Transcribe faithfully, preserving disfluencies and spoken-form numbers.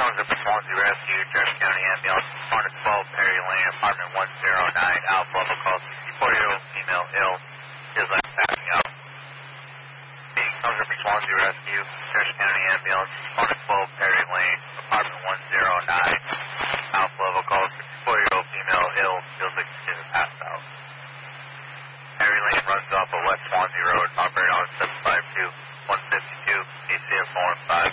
Comes up Swansea Rescue, Jersey County Ambulance, one twelve Perry Lane, apartment one oh nine, Alpha Level Call, sixty-four-year-old female ill, is like passing out. Comes up Swansea Rescue, Jersey County Ambulance, one twelve Perry Lane, apartment one oh nine, Alpha Level Call, sixty-four-year-old female ill, feels like she's going to pass out. Perry Lane runs off of West Swansea Road, operated on seven five two, one fifty-two, A C F four one five.